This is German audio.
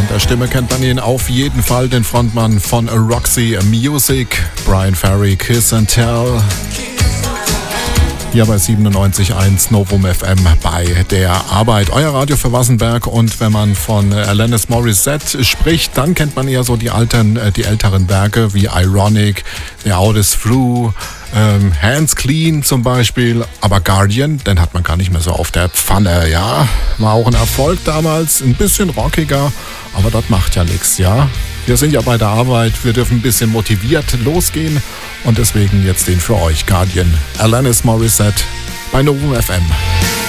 Von der Stimme kennt man ihn auf jeden Fall, den Frontmann von Roxy Music, Brian Ferry, Kiss and Tell. Hier bei 97.1 Novum FM bei der Arbeit. Euer Radio für Wassenberg. Und wenn man von Alanis Morissette spricht, dann kennt man eher so die älteren Werke wie Ironic, The Out Is Through, Hands Clean zum Beispiel. Aber Guardian, den hat man gar nicht mehr so auf der Pfanne, ja. War auch ein Erfolg damals, ein bisschen rockiger, aber das macht ja nichts, ja. Wir sind ja bei der Arbeit, wir dürfen ein bisschen motiviert losgehen und deswegen jetzt den für euch, Guardian, Alanis Morissette bei Novum FM.